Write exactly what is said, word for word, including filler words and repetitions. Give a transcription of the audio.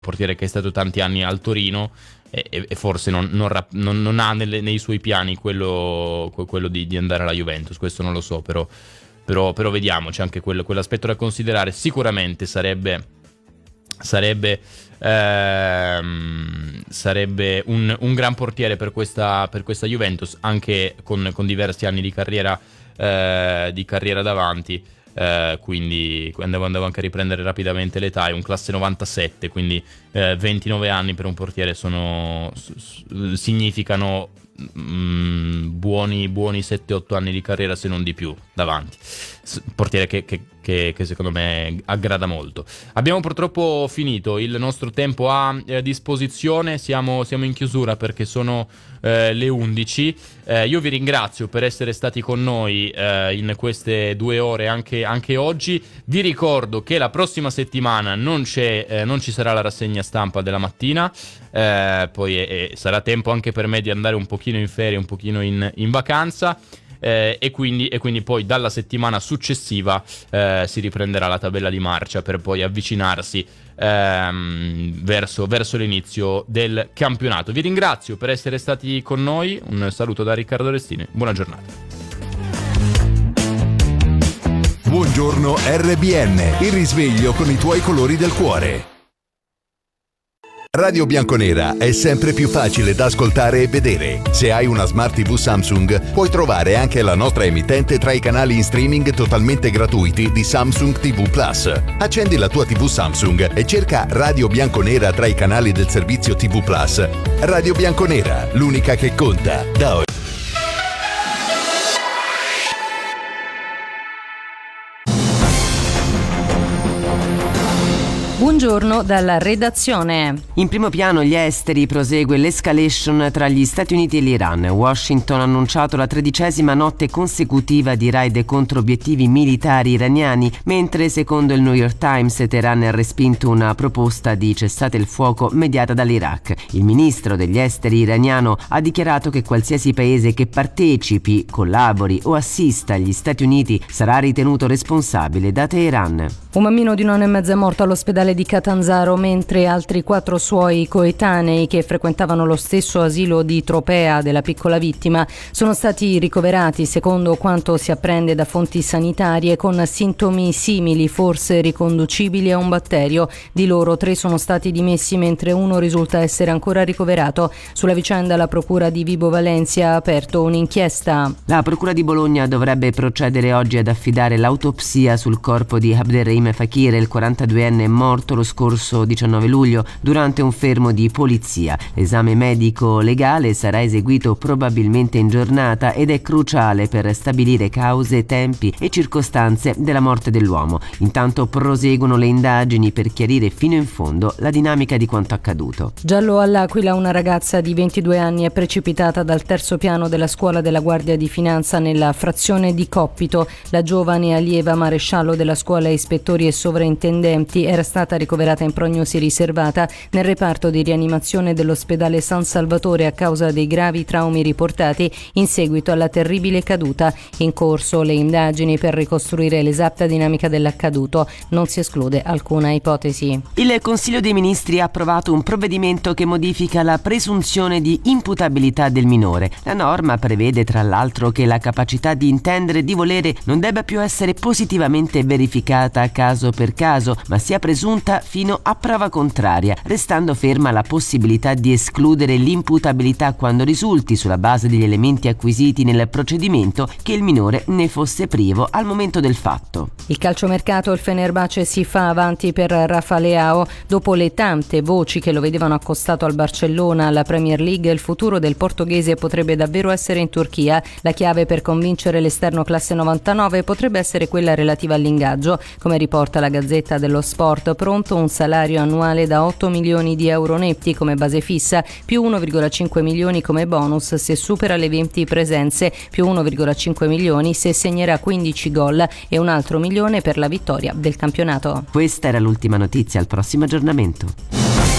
portiere che è stato tanti anni al Torino e, e forse non, non, non, non ha nelle, nei suoi piani quello, quello di, di andare alla Juventus, questo non lo so, però, però, però vediamo, c'è anche quello, quell'aspetto da considerare. Sicuramente sarebbe, sarebbe, ehm, sarebbe un, un gran portiere per questa, per questa Juventus, anche con, con diversi anni di carriera, eh, di carriera davanti. Uh, quindi andavo, andavo anche a riprendere rapidamente l'età, è un classe novantasette, quindi uh, ventinove anni per un portiere sono s- significano mm, buoni, buoni sette otto anni di carriera, se non di più, davanti. S- portiere che, che, che, che secondo me aggrada molto. Abbiamo purtroppo finito il nostro tempo a eh, disposizione, siamo, siamo in chiusura perché sono eh, le undici. Eh, io vi ringrazio per essere stati con noi eh, in queste due ore anche, anche oggi. Vi ricordo che la prossima settimana non, c'è, eh, non ci sarà la rassegna stampa della mattina, eh, poi eh, sarà tempo anche per me di andare un pochino in ferie, un pochino in, in vacanza. Eh, e, quindi, e quindi poi dalla settimana successiva eh, si riprenderà la tabella di marcia per poi avvicinarsi ehm, verso, verso l'inizio del campionato. Vi ringrazio per essere stati con noi, un saluto da Riccardo Restini, buona giornata. Buongiorno R B N, il risveglio con i tuoi colori del cuore. Radio Bianconera è sempre più facile da ascoltare e vedere. Se hai una Smart tivù Samsung, puoi trovare anche la nostra emittente tra i canali in streaming totalmente gratuiti di Samsung tivù Plus. Accendi la tua tivù Samsung e cerca Radio Bianconera tra i canali del servizio tivù Plus. Radio Bianconera, l'unica che conta. Da oggi. Buongiorno dalla redazione. In primo piano gli esteri, prosegue l'escalation tra gli Stati Uniti e l'Iran. Washington ha annunciato la tredicesima notte consecutiva di raid contro obiettivi militari iraniani, mentre secondo il New York Times Teheran ha respinto una proposta di cessate il fuoco mediata dall'Iraq. Il ministro degli esteri iraniano ha dichiarato che qualsiasi paese che partecipi, collabori o assista agli Stati Uniti sarà ritenuto responsabile da Teheran. Un bambino di un anno e mezzo è morto all'ospedale di Catanzaro, mentre altri quattro suoi coetanei che frequentavano lo stesso asilo di Tropea della piccola vittima sono stati ricoverati, secondo quanto si apprende da fonti sanitarie, con sintomi simili, forse riconducibili a un batterio. Di loro tre sono stati dimessi, mentre uno risulta essere ancora ricoverato. Sulla vicenda la procura di Vibo Valentia ha aperto un'inchiesta. La procura di Bologna dovrebbe procedere oggi ad affidare l'autopsia sul corpo di Abderrahim Fakir, il quarantaduenne morto lo scorso diciannove luglio durante un fermo di polizia. L'esame medico legale sarà eseguito probabilmente in giornata ed è cruciale per stabilire cause, tempi e circostanze della morte dell'uomo. Intanto proseguono le indagini per chiarire fino in fondo la dinamica di quanto accaduto. Giallo all'Aquila, una ragazza di ventidue anni è precipitata dal terzo piano della scuola della Guardia di Finanza nella frazione di Coppito. La giovane allieva maresciallo della scuola, ispettore e sovrintendenti, era stata ricoverata in prognosi riservata nel reparto di rianimazione dell'ospedale San Salvatore a causa dei gravi traumi riportati in seguito alla terribile caduta. In corso le indagini per ricostruire l'esatta dinamica dell'accaduto, non si esclude alcuna ipotesi. Il Consiglio dei Ministri ha approvato un provvedimento che modifica la presunzione di imputabilità del minore. La norma prevede tra l'altro che la capacità di intendere e di volere non debba più essere positivamente verificata caso per caso, ma sia presunta fino a prova contraria, restando ferma la possibilità di escludere l'imputabilità quando risulti, sulla base degli elementi acquisiti nel procedimento, che il minore ne fosse privo al momento del fatto. Il calciomercato, il Fenerbahce si fa avanti per Rafa Leao. Dopo le tante voci che lo vedevano accostato al Barcellona, alla Premier League, il futuro del portoghese potrebbe davvero essere in Turchia. La chiave per convincere l'esterno classe novantanove potrebbe essere quella relativa all'ingaggio. Come riporta la Gazzetta dello Sport, pronto un salario annuale da otto milioni di euro netti come base fissa, più uno virgola cinque milioni come bonus se supera le venti presenze, più uno virgola cinque milioni se segnerà quindici gol e un altro milione per la vittoria del campionato. Questa era l'ultima notizia, al prossimo aggiornamento.